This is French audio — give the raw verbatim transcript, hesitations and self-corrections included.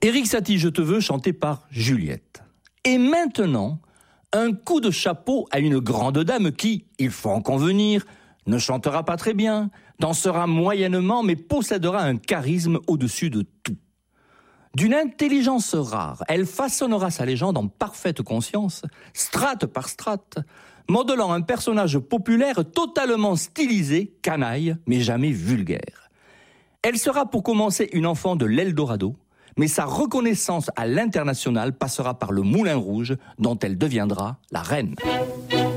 Éric Satie, Je te veux, chanté par Juliette. Et maintenant, un coup de chapeau à une grande dame qui, il faut en convenir, ne chantera pas très bien, dansera moyennement, mais possédera un charisme au-dessus de tout. D'une intelligence rare, elle façonnera sa légende en parfaite conscience, strate par strate, modelant un personnage populaire totalement stylisé, canaille, mais jamais vulgaire. Elle sera pour commencer une enfant de l'Eldorado, mais sa reconnaissance à l'international passera par le Moulin Rouge, dont elle deviendra la reine.